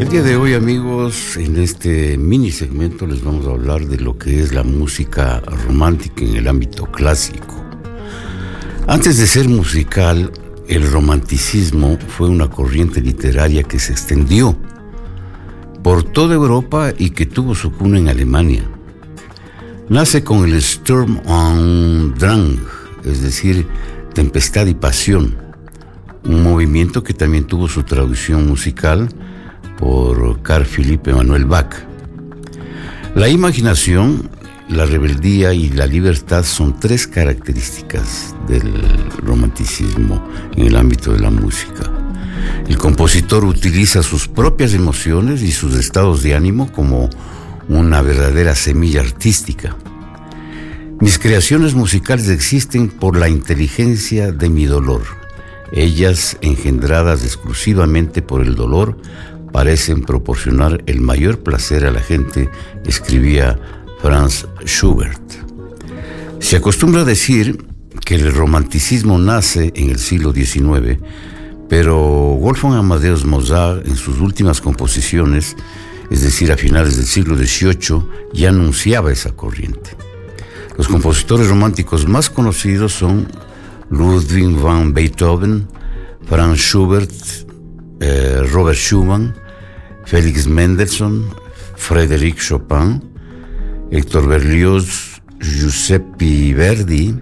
El día de hoy, amigos, en este mini segmento les vamos a hablar de lo que es la música romántica en el ámbito clásico. Antes de ser musical, el romanticismo fue una corriente literaria que se extendió por toda Europa y que tuvo su cuna en Alemania. Nace con el Sturm und Drang, es decir, tempestad y pasión, un movimiento que también tuvo su traducción musical por Carl Philipp Emanuel Bach. La imaginación, la rebeldía y la libertad son tres características del romanticismo en el ámbito de la música. El compositor utiliza sus propias emociones y sus estados de ánimo como una verdadera semilla artística. Mis creaciones musicales existen por la inteligencia de mi dolor. Ellas, engendradas exclusivamente por el dolor, parecen proporcionar el mayor placer a la gente, escribía Franz Schubert. Se acostumbra a decir que el romanticismo nace en el siglo XIX, pero Wolfgang Amadeus Mozart, en sus últimas composiciones, es decir, a finales del siglo XVIII, ya anunciaba esa corriente. Los compositores románticos más conocidos son Ludwig van Beethoven, Franz Schubert, Robert Schumann, Félix Mendelssohn, Frédéric Chopin, Héctor Berlioz, Giuseppe Verdi,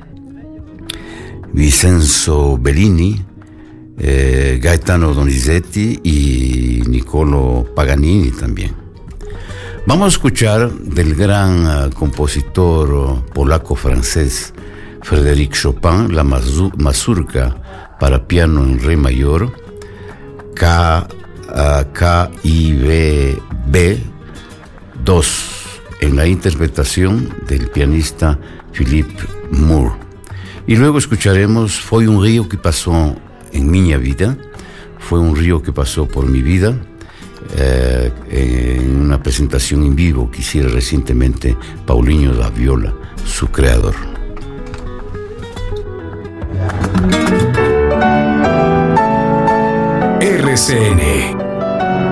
Vincenzo Bellini, Gaetano Donizetti y Niccolò Paganini también. Vamos a escuchar del gran compositor polaco-francés Frédéric Chopin la mazurca para piano en re mayor KIVB 2 en la interpretación del pianista Philippe Moore. Y luego escucharemos Foi un río que pasó en mi vida, fue un río que pasó por mi vida, en una presentación en vivo que hiciera recientemente Paulinho da Viola, su creador. RCN